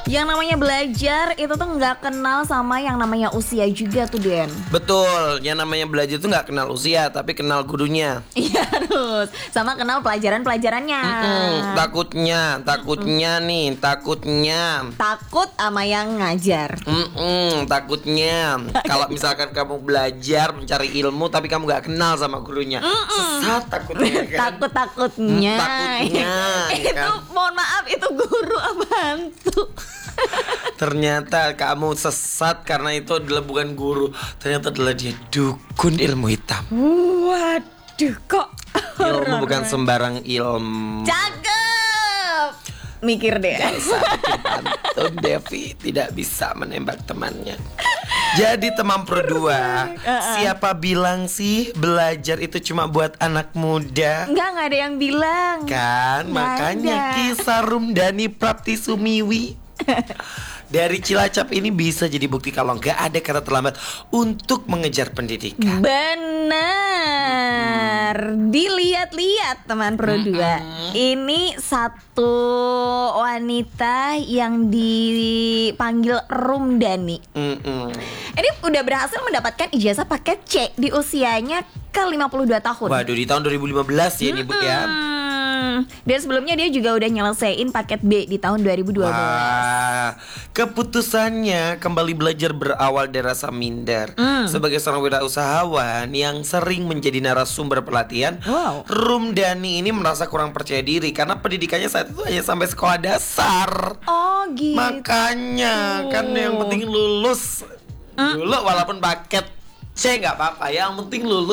Yang namanya belajar itu tuh nggak kenal sama yang namanya usia juga tuh, Den. Betul, yang namanya belajar tuh nggak kenal usia, tapi kenal gurunya. Iya, harus sama kenal pelajaran-pelajarannya. Takutnya Takut sama yang ngajar. takutnya kalau misalkan kamu belajar mencari ilmu tapi kamu nggak kenal sama gurunya, sesat takutnya kan? Takutnya. Takutnya, ya Itu kan? mohon maaf, itu guru apa hantu? Ternyata kamu sesat karena itu adalah bukan guru, ternyata adalah dia dukun ilmu hitam. Waduh, kok Ilmu bukan sembarang ilmu. cakep. Mikir deh. Pantun Devi tidak bisa menembak temannya. Jadi teman berdua, siapa bilang sih belajar itu cuma buat anak muda? Nggak ada yang bilang. Kan, Nggak makanya ada. kisah Rumdani Prapti Sumiwi dari Cilacap ini bisa jadi bukti kalau nggak ada kata terlambat untuk mengejar pendidikan. Benar. Dilihat-lihat teman Pro 2. Ini satu wanita yang dipanggil Rumdani. Ini udah berhasil mendapatkan ijazah paket C di usianya ke 52 tahun. Waduh, di tahun 2015 ya ini Bu ya. Dan sebelumnya dia juga udah nyelesain paket B di tahun 2012. Wah, keputusannya kembali belajar berawal dari rasa minder. Sebagai seorang wirausahawan yang sering menjadi narasumber pelatihan, Wow. Rumdani ini merasa kurang percaya diri karena pendidikannya saat itu hanya sampai sekolah dasar. Oh gitu. Makanya kan yang penting lulus dulu walaupun paket C nggak apa-apa, yang penting lulus.